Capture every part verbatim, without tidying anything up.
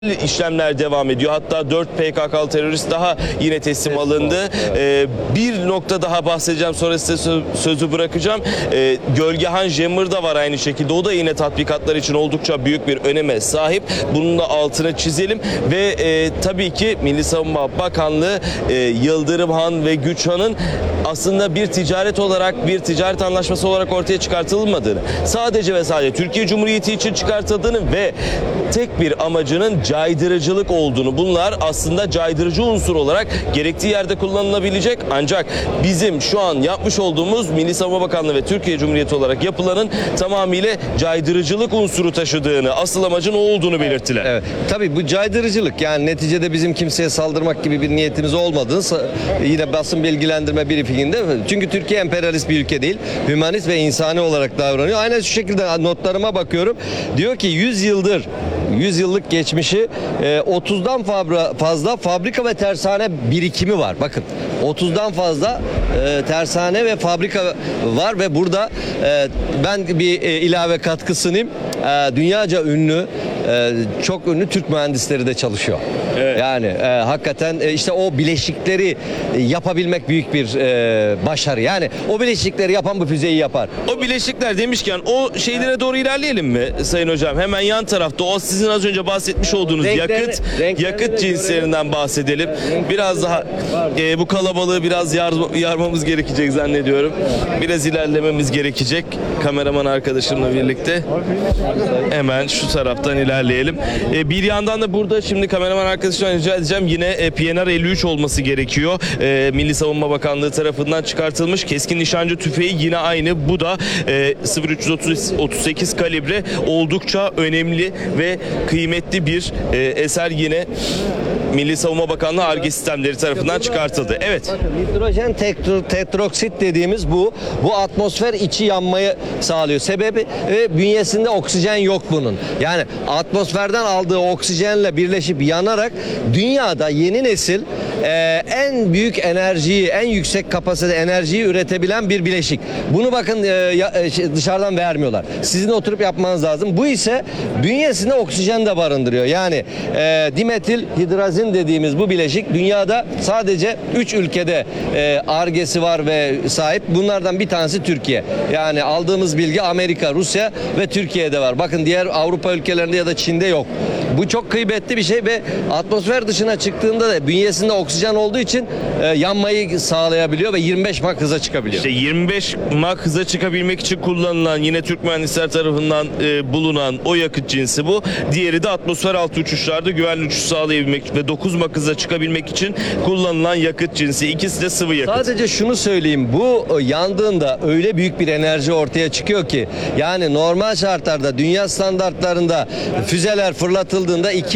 işlemler devam ediyor. Hatta dört P K K'lı terörist daha yine teslim alındı. Evet. Ee, bir nokta daha bahsedeceğim, sonra size sözü bırakacağım. Ee, Gölgehan Jammer da var aynı şekilde. O da yine tatbikatlar için oldukça büyük bir öneme sahip. Bunun da altını çizelim ve e, tabii ki Milli Savunma Bakanlığı e, Yıldırım Han ve Güç Han'ın aslında bir ticaret olarak, bir ticaret anlaşması olarak ortaya çıkartılmadığını, sadece ve sadece Türkiye Cumhuriyeti için çıkartıldığını ve tek bir amacının caydırıcılık olduğunu, bunlar aslında caydırıcı unsur olarak gerektiği yerde kullanılabilecek, ancak bizim şu an yapmış olduğumuz Milli Savunma Bakanlığı ve Türkiye Cumhuriyeti olarak yapılanın tamamıyla caydırıcılık unsuru taşıdığını, asıl amacın o olduğunu belirttiler. Evet. Tabii bu caydırıcılık, yani neticede bizim kimseye saldırmak gibi bir niyetimiz olmadığını yine basın bilgilendirme briefinginde, çünkü Türkiye emperyalist bir ülke değil, hümanist ve insani olarak davranıyor. Aynen şu şekilde notlarıma bakıyorum. Diyor ki yüz yıldır yüz yıllık geçmişi, otuzdan fazla fabrika ve tersane birikimi var. Bakın, otuzdan fazla tersane ve fabrika var ve burada ben bir ilave katkı sunayım. Dünyaca ünlü, çok ünlü Türk mühendisleri de çalışıyor. Evet. Yani e, hakikaten e, işte o bileşikleri yapabilmek büyük bir e, başarı. Yani o bileşikleri yapan bu füzeyi yapar. O bileşikler demişken o şeylere doğru ilerleyelim mi Sayın Hocam? Hemen yan tarafta o sizin az önce bahsetmiş olduğunuz renklerini, yakıt renklerini yakıt cinslerinden bahsedelim. Biraz daha e, bu kalabalığı biraz yar, yarmamız gerekecek zannediyorum. Biraz ilerlememiz gerekecek. Kameraman arkadaşımla birlikte. Hemen şu taraftan ilerleyelim. E, bir yandan da burada şimdi kameraman arkadaşımdan rica edeceğim, yine e, P N R elli üç olması gerekiyor. E, Milli Savunma Bakanlığı tarafından çıkartılmış keskin nişancı tüfeği yine aynı. Bu da e, sıfır üç otuz sekiz kalibre, oldukça önemli ve kıymetli bir e, eser, yine Milli Savunma Bakanlığı Ar-Ge sistemleri tarafından çıkartıldı. Evet. Bakın, hidrojen tetroksit dediğimiz bu. Bu atmosfer içi yanmayı sağlıyor. Sebebi e, bünyesinde oksijen yok bunun. Yani atmosferden aldığı oksijenle birleşip yanarak dünyada yeni nesil e, en büyük enerjiyi, en yüksek kapasite enerjiyi üretebilen bir bileşik. Bunu bakın e, ya, e, dışarıdan vermiyorlar. Sizin oturup yapmanız lazım. Bu ise bünyesinde oksijen de barındırıyor. Yani e, dimetil hidrazin dediğimiz bu bileşik dünyada sadece üç ülkede e, Ar-Ge'si var ve sahip. Bunlardan bir tanesi Türkiye. Yani aldığımız bilgi Amerika, Rusya ve Türkiye'de var. Bakın diğer Avrupa ülkelerinde ya da Çin'de yok. Bu çok kıymetli bir şey ve atmosfer dışına çıktığında da bünyesinde oksijen olduğu için e, yanmayı sağlayabiliyor ve yirmi beş Mach hıza çıkabiliyor. İşte yirmi beş Mach hıza çıkabilmek için kullanılan, yine Türk mühendisler tarafından e, bulunan o yakıt cinsi bu. Diğeri de atmosfer altı uçuşlarda güvenli uçuş sağlayabilmek ve dokuz Mach hıza çıkabilmek için kullanılan yakıt cinsi. İkisi de sıvı yakıt. Sadece şunu söyleyeyim, bu yandığında öyle büyük bir enerji ortaya çıkıyor ki, yani normal şartlarda dünya standartlarında füzeler fırlatıldığında iki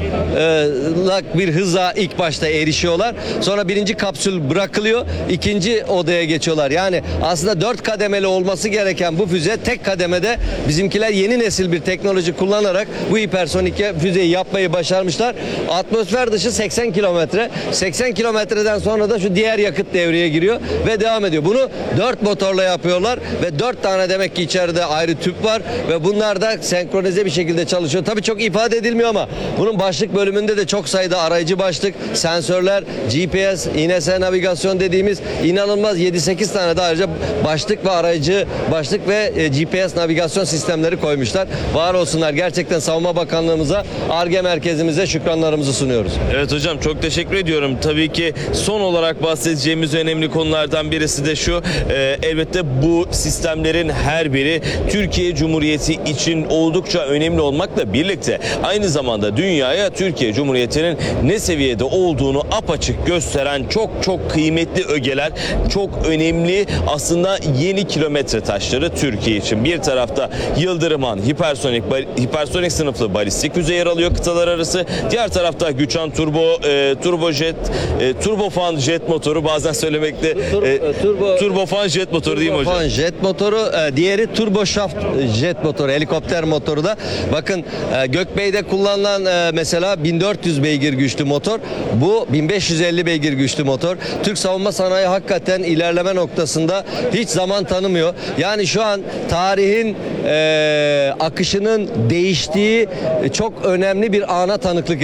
Mach'lık bir hıza ilk başta erişiyorlar. Sonra birinci kapsül bırakılıyor, ikinci odaya geçiyorlar. Yani aslında dört kademeli olması gereken bu füze tek kademede, bizimkiler yeni nesil bir teknoloji kullanarak bu hipersonik füzeyi yapmayı başarmışlar. Atmosfer dışı seksen kilometre. seksen kilometreden sonra da şu diğer yakıt devreye giriyor ve devam ediyor. Bunu dört motorla yapıyorlar ve dört tane demek ki içeride ayrı tüp var ve bunlar da senkronize bir şekilde çalışıyor. Tabii çok ifade edilmiyor ama bunun başlık bölümünde de çok sayıda arayıcı başlık, sensörler, G P S, I N S navigasyon dediğimiz inanılmaz yedi sekiz tane de ayrıca başlık ve arayıcı başlık ve G P S navigasyon sistemleri koymuşlar. Var olsunlar. Gerçekten Savunma Bakanlığımıza, Ar-Ge merkezimize şükranlarımızı sunuyoruz. Evet hocam, çok teşekkür ediyorum. Tabii ki son olarak bahsedeceğimiz önemli konulardan birisi de şu. E, elbette bu sistemlerin her biri Türkiye Cumhuriyeti için oldukça önemli olmakla birlikte aynı zamanda dünyaya Türkiye Cumhuriyeti'nin ne seviyede olduğunu apaçık gösteren çok çok kıymetli ögeler, çok önemli aslında yeni kilometre taşları Türkiye için. Bir tarafta Yıldırım Han hipersonik hipersonik sınıflı balistik füze yer alıyor kıtalar arası. Diğer tarafta Güç Han turbo e, turbojet e, turbofan jet motoru, bazen söylemekte e, turbo turbofan jet motoru değil mi hocam? Turbofan jet motoru, e, diğeri turbo shaft jet motoru, helikopter motoru da. Bakın e, Gökbey'de kullanılan e, mesela bin dört yüz beygir güçlü motor, bu bin beş yüz elli beygir güçlü motor. Türk savunma sanayi hakikaten ilerleme noktasında hiç zaman tanımıyor. Yani şu an tarihin e, akışının değiştiği çok önemli bir ana tanıklık